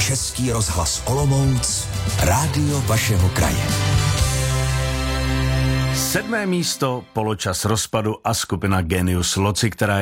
Český rozhlas Olomouc, rádio vašeho kraje. 7. místo, poločas rozpadu a skupina Genius Loci, která